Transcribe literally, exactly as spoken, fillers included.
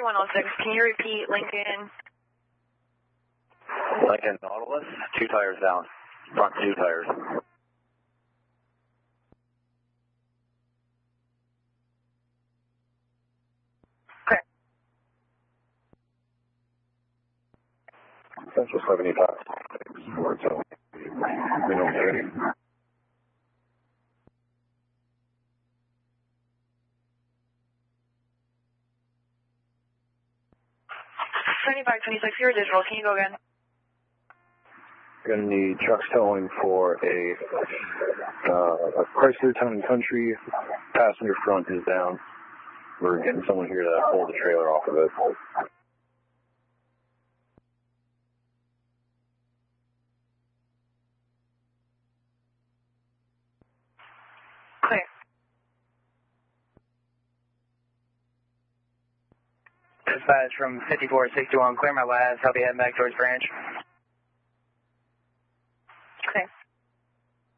thirty-one oh six, can you repeat Lincoln? Lincoln Nautilus, two tires down, front two tires. Okay. Central seventy-five, so minimum thirty. seventy-five twenty-six, you're digital, can you go again? Going to need trucks towing for a, uh, a Chrysler Town and Country. Passenger front is down. We're getting someone here to pull the trailer off of it. Clear. Dispatch from fifty-four sixty-one, clear my labs, I'll be heading back towards branch.